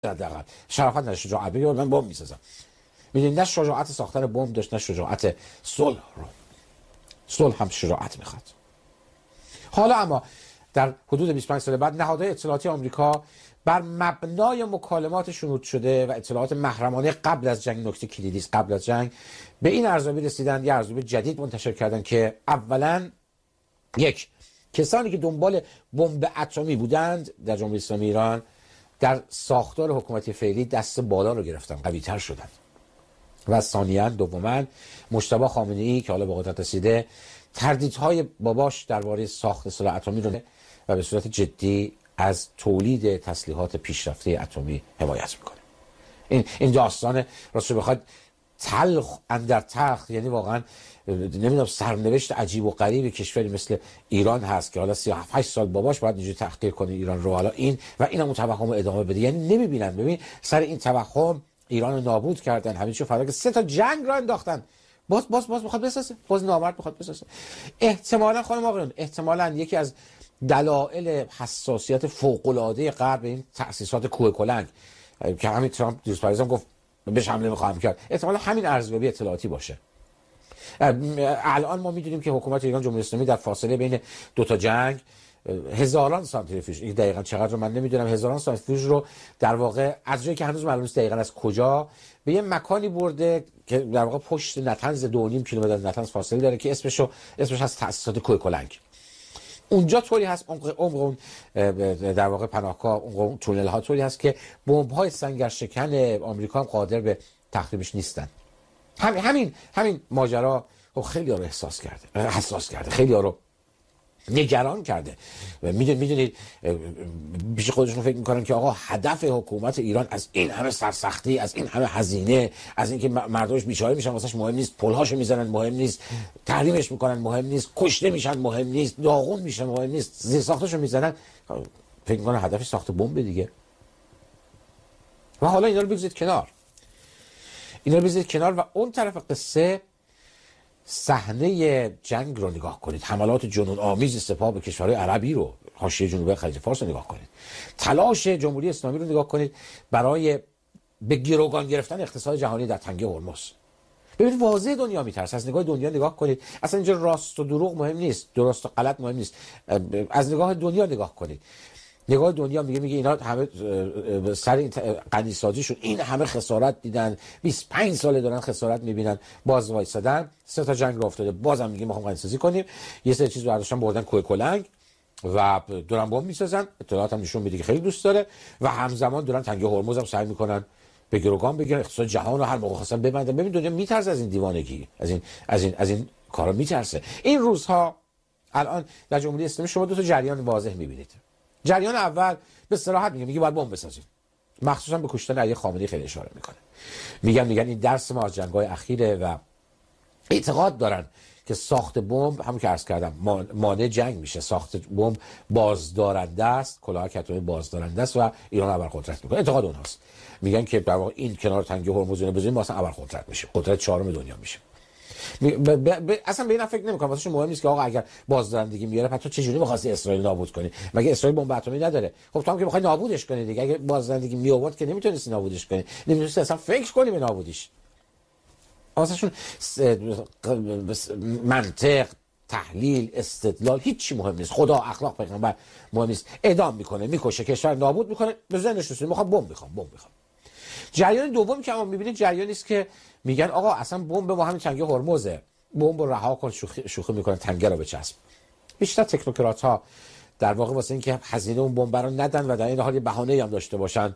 حداقل شرافت نداشت، شجاعت بگه من بمب میسازم. میدونید نه شجاعت ساختن بمب داشت، نه شجاعت صلح رو. صلح هم شجاعت میخواد. حالا اما در حدود 25 سال بعد نهادهای اطلاعاتی آمریکا بر مبنای مکالمات شنود شده و اطلاعات محرمانه قبل از جنگ، نکته کلیدی است، قبل از جنگ به این ارزیابی رسیدن، یه ارزیابی جدید منتشر کردن که اولا یک، کسانی که دنبال بمب اتمی بودند در جمهوری اسلامی ایران در ساختار حکومتی فعلی دست بالا رو گرفتن، قوی‌تر شدند. و ثانیاً دوماً مجتبی خامنه‌ای که حالا به قدرت رسیده تردیدهای باباش درباره ساخت سلاح اتمی رو و به صورت جدی از تولید تسلیحات پیشرفته اتمی حمایت میکنه. این داستان راستش بخواد تلخ اندر تلخ، یعنی واقعا نمیدونم سرنوشت عجیب و غریب کشوری مثل ایران هست که حالا 37 سال باباش باید اینجوری تحقیر کنه ایران رو، حالا این و اینم توهم ادامه بده. یعنی نمیبینن، ببین سر این توهم ایران رو نابود کردن، همین چه فردا که 3 تا جنگ را انداختن، باز میخواد بسازه، باز نامرد میخواد بسازه. احتمالاً خانم آقایون، احتمالاً یکی از دلایل حساسیت فوق‌العاده غرب این تأسیسات کوه کلنگ که همین ترامپ دیروز پاریزم گفت بهش حمله میخواهم کرد، احتمالاً همین ارزیابی اطلاعاتی باشه. الان ما میدونیم که حکومت ایران، جمهوری اسلامی در فاصله بین 2 تا جنگ هزاران سانتریفیوژ، این دقیقاً چقدر رو من نمیدونم، هزاران سانتریفیوژ رو در واقع از جایی که هنوز معلوم نیست دقیقاً از کجا به یه مکانی برده که در واقع پشت نطنز 2.5 کیلومتر از نطنز فاصله داره که اسمش از تأسیسات کوه کلنگ. اونجا طوری هست، عمق اون در واقع پناهگاه، اون تونل ها طوری هست که بمب های سنگرشکن آمریکا هم قادر به تخریبش نیستن. همین ماجرا خیلی ها رو حساس کرده، خیلی ها رو نگران کرده. میدونید پیش خودشون فکر میکنن که آقا هدف حکومت ایران از این همه سرسختی، از این همه هزینه، از اینکه مردمش بیچاره میشن واسش مهم نیست، پلهاشو میزنن مهم نیست، تحریمش میکنن مهم نیست، کشته میشن مهم نیست، داغون میشن مهم نیست، زیر ساختشو میزنن، فکر میکنن هدفش ساخت بمب دیگه. و حالا اینا رو بگذارید کنار، و اون طرف قصه صحنه جنگ رو نگاه کنید، حملات جنون آمیز سپاه به کشورهای عربی رو، حاشیه جنوبی خلیج فارس رو نگاه کنید، تلاش جمهوری اسلامی رو نگاه کنید برای به گروگان گرفتن اقتصاد جهانی در تنگه هرمز. ببینید واضح دنیا میترسه، از نگاه دنیا نگاه کنید، اصلا اینجا راست و دروغ مهم نیست، درست و غلط مهم نیست، از نگاه دنیا نگاه کنید. نگاه دنیا میگه اینا همه سر این غنیسازیشون این همه خسارت دیدن، 25 ساله دارن خسارت میبینن، باز وایسادن، 3 تا جنگ افتاده، بازم میگه میخوام غنیسازی کنیم، یه سری چیز برداشتن بردن کوه کلنگ و دارن بمب میسازن، اطلاعات هم نشون میده که خیلی دوست داره، و همزمان دارن تنگه هرمز هم سعی میکنن به گروگان بگیرن، اقتصاد جهان رو هر موقع خواستن ببندن. ببین دنیا میترسه از این دیوانگی، از این کارا میترسه. این روزها الان در جمهوری اسلامی شما 2 تا جریان واضح میبینید. جریان اول به صراحت میگه باید بمب بسازیم، مخصوصا به کشتن علی خامنه‌ای خیلی اشاره میکنه، میگن این درس ما از جنگ‌های اخیره و اعتقاد دارن که ساخت بمب، همون که عرض کردم، مانع جنگ میشه. ساخت بمب بازدارنده است، کلاهک اتمی بازدارنده است و ایران ابرقدرت میکنه. اعتقاد اونهاست، میگن که در واقع این کنار تنگه هرمز رو بزنیم واسه ابرقدرت میشه، قدرت 4 دنیا میشه. اصلا به این فکر نمی‌کنم، واسه مهم نیست که آقا اگر بازدارندگی میاره پس تو چه جوری می‌خواستی اسرائیل نابود کنی؟ مگه اسرائیل بمب اتمی نداره؟ خب تو هم که می‌خوای نابودش کنی دیگه، اگه بازدارندگی میآورد که نمیتونستی نابودش کنی، نمیتونستی اصلا فکر کنی به نابودیش. واسهشون منطق، تحلیل، استدلال هیچی مهم نیست، خدا، اخلاق، پیغمبر مهم نیست. اعدام میکنه، میکشه، کشور نابود میکنه، به ذهنش رسید میخوام بمب میخوام. جریان دوم که ما میبینید جریانی است که میگن آقا اصلا بمب با همین تنگه هرمزه، بمب رو رها کن، شوخی میکنن، تنگه رو بچسب. بیشتر تکنوکرات ها در واقع واسه اینکه هزینه اون بمب رو ندن و در این حال بهانه‌ای هم داشته باشن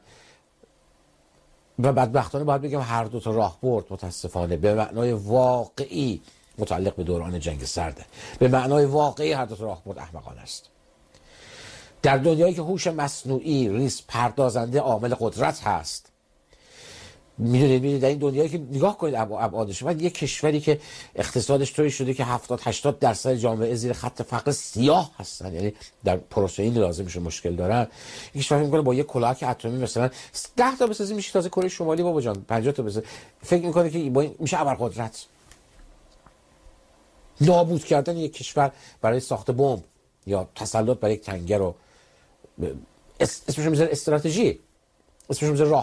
و بدبختانه باید بگم هر 2 تا راه برد متاسفانه به معنای واقعی متعلق به دوران جنگ سرده، به معنای واقعی هر 2 تا راه برد احمقانه است. در دنیایی که هوش مصنوعی ریس پردازنده عامل قدرت هست، میدونید در این دنیایی که نگاه کنید ابعادش، و یک کشوری که اقتصادش طوری شده که 70-80% جامعه زیر خط فقر سیاه هستن، یعنی در پروتئین لازمش مشکل دارن، این کشور میگه با یک کلاهک اتمی مثلا 10 تا بسازی میشه تازه کره شمالی بابا جان، 50 تا بسازی، فکر میکنه که با این میشه ابرقدرت. نابود کردن یک کشور برای ساخت بمب یا تسلط بر یک تنگه رو اسمش میذاره استراتژی. اسمش میشه